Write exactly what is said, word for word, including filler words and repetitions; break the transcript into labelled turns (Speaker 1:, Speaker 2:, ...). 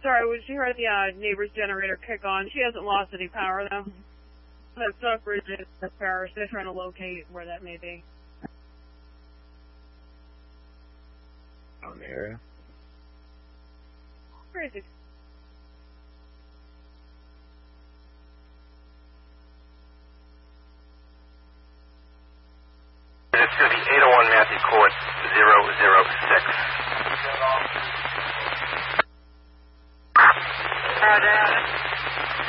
Speaker 1: sorry, we- she heard the uh, neighbor's generator kick on. She hasn't lost any power, though. That Stockbridge is the parish. They're trying to locate where that may be.
Speaker 2: On the area.
Speaker 1: Crazy.
Speaker 3: It's going to be eight oh one Matthew Court, zero zero six. Roger.